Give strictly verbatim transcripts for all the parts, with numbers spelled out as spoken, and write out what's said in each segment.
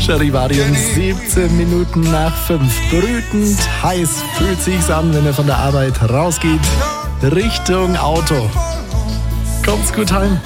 Charivari um siebzehn Minuten nach fünf. Brütend heiß fühlt sich's an, wenn er von der Arbeit rausgeht. Richtung Auto. Kommt's gut heim?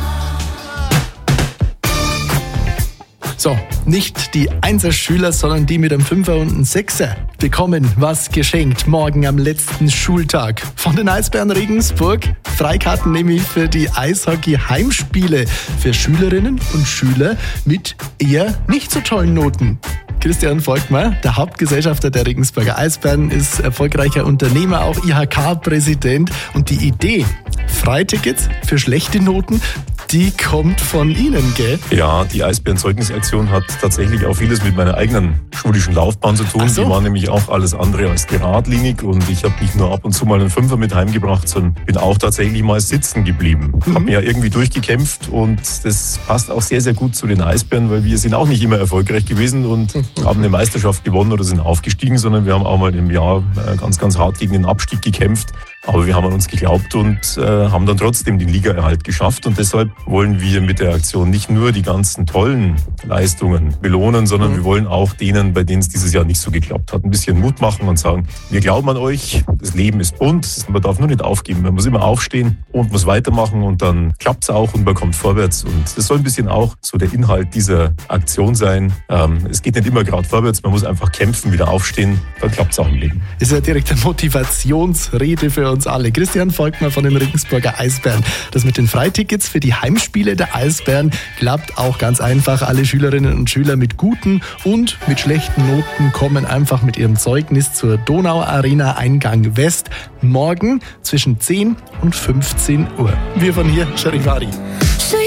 So, nicht die Einser-Schüler, sondern die mit einem Fünfer und einem Sechser bekommen was geschenkt morgen am letzten Schultag. Von den Eisbären Regensburg Freikarten nämlich für die Eishockey-Heimspiele für Schülerinnen und Schüler mit eher nicht so tollen Noten. Christian Volkmar, der Hauptgesellschafter der Regensburger Eisbären, ist erfolgreicher Unternehmer, auch I H K-Präsident. Und die Idee, Freitickets für schlechte Noten, die kommt von Ihnen, gell? Ja, die Eisbären-Zeugnisaktion hat tatsächlich auch vieles mit meiner eigenen schulischen Laufbahn zu tun. Ach so. Die war nämlich auch alles andere als geradlinig und ich habe nicht nur ab und zu mal einen Fünfer mit heimgebracht, sondern bin auch tatsächlich mal sitzen geblieben. Mhm. Habe mir ja irgendwie durchgekämpft und das passt auch sehr, sehr gut zu den Eisbären, weil wir sind auch nicht immer erfolgreich gewesen und mhm. haben eine Meisterschaft gewonnen oder sind aufgestiegen, sondern wir haben auch mal im Jahr ganz, ganz hart gegen den Abstieg gekämpft. Aber wir haben an uns geglaubt und äh, haben dann trotzdem den Ligaerhalt geschafft. Und deshalb wollen wir mit der Aktion nicht nur die ganzen tollen Leistungen belohnen, sondern mhm. wir wollen auch denen, bei denen es dieses Jahr nicht so geklappt hat, ein bisschen Mut machen und sagen, wir glauben an euch, das Leben ist bunt, man darf nur nicht aufgeben, man muss immer aufstehen und muss weitermachen und dann klappt es auch und man kommt vorwärts. Und das soll ein bisschen auch so der Inhalt dieser Aktion sein. Ähm, es geht nicht immer gerade vorwärts, man muss einfach kämpfen, wieder aufstehen, dann klappt es auch im Leben. Ist ja direkt eine Motivationsrede für uns alle. Christian Volkmar von den Regensburger Eisbären. Das mit den Freitickets für die Heimspiele der Eisbären klappt auch ganz einfach. Alle Schülerinnen und Schüler mit guten und mit schlechten Noten kommen einfach mit ihrem Zeugnis zur Donau Arena Eingang West morgen zwischen zehn und fünfzehn Uhr. Wir von hier, Charivari.